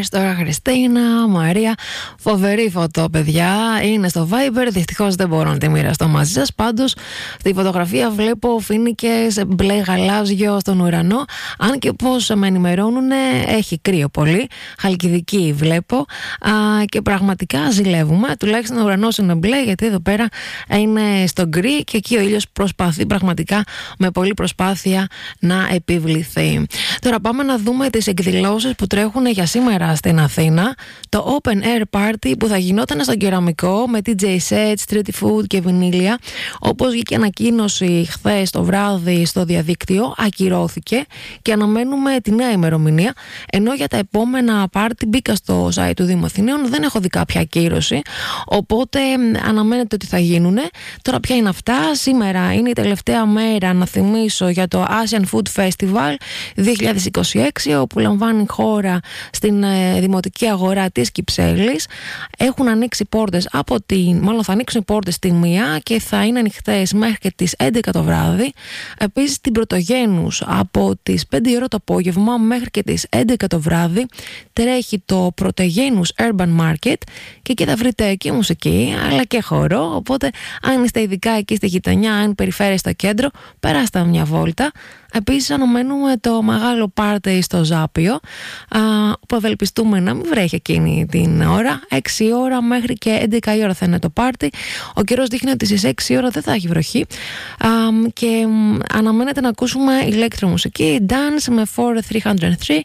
Stars, τώρα Χριστίνα, Μαρία. Φοβερή φωτό, παιδιά. Είναι στο Viber. Δυστυχώς δεν μπορώ να τη μοιραστώ μαζί σας. Πάντως, στη φωτογραφία βλέπω φοίνικες μπλε γαλάζιο στον ουρανό. Αν και πώς με ενημερώνουν, έχει κρύο πολύ. Χαλκιδική βλέπω. Και πραγματικά ζηλεύουμε. Τουλάχιστον ο ουρανός είναι μπλε, γιατί εδώ πέρα είναι στο γκρι και εκεί ο ήλιος προσπαθεί πραγματικά με πολλή προσπάθεια να επιβληθεί. Τώρα πάμε να δούμε τις εκδηλώσεις που τρέχουν για σήμερα στην Αθήνα. Το Open Air Party που θα γινόταν στον Κεραμικό με DJ sets, street food και βινίλια. Όπως βγήκε ανακοίνωση χθες το βράδυ στο διαδίκτυο, ακυρώθηκε και αναμένουμε τη νέα ημερομηνία. Ενώ για τα επόμενα πάρτι μπήκα στο site του Δήμου Αθηναίων, δεν έχω δει κάποια ακύρωση. Οπότε αναμένεται ότι θα γίνουν. Τώρα ποια είναι αυτά? Σήμερα είναι η τελευταία μέρα, να θυμίσω, για το Asian Food Festival 2026, όπου λαμβάνει χώρα στην Δημοτική Αγορά της Κυψέλης. Έχουν ανοίξει πόρτες μάλλον θα ανοίξουν οι πόρτες τη 1 και θα είναι ανοιχτές μέχρι και τις 11 το βράδυ. Επίσης την Πρωτογένους από τις 5 ώρα το απόγευμα μέχρι και τις 11 το βράδυ τρέχει το Πρωτογένους Urban Market και εκεί θα βρείτε και μουσική αλλά και χορό, οπότε αν είστε ειδικά εκεί στη γειτονιά, αν περιφέρεστε στο κέντρο, περάστε μια βόλτα. Επίσης αναμένουμε το μεγάλο πάρτι στο Ζάπιο, που ευελπιστούμε να μην βρέχει εκείνη την ώρα. 6 ώρα μέχρι και 11 η ώρα θα είναι το πάρτι. Ο καιρός δείχνει ότι στις 6 ώρα δεν θα έχει βροχή, και αναμένεται να ακούσουμε ηλεκτρομουσική, dance με 4303,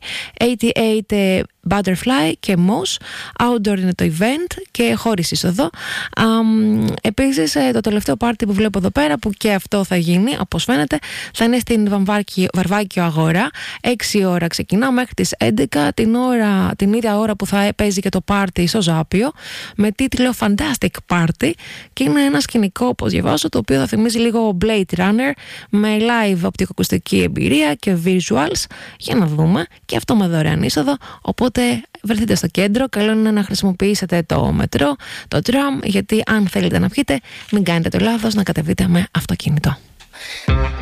88 Butterfly και Moss. Outdoor είναι το event και χωρίς είσοδο. Επίσης το τελευταίο πάρτι που βλέπω εδώ πέρα, που και αυτό θα γίνει όπως φαίνεται, θα είναι στην Βαρβάκιο Αγορά. 6 ώρα ξεκινά μέχρι τις 11, την ίδια ώρα που θα παίζει και το πάρτι στο Ζάπιο, με τίτλο Fantastic Party, και είναι ένα σκηνικό, όπως διαβάζω, το οποίο θα θυμίζει λίγο Blade Runner, με live οπτικοακουστική εμπειρία και visuals, για να δούμε, και αυτό με δωρεάν είσοδο. Οπότε βρεθείτε στο κέντρο. Καλό είναι να χρησιμοποιήσετε το μετρό, το τραμ, γιατί αν θέλετε να πιείτε, μην κάνετε το λάθος να κατεβείτε με αυτοκίνητο.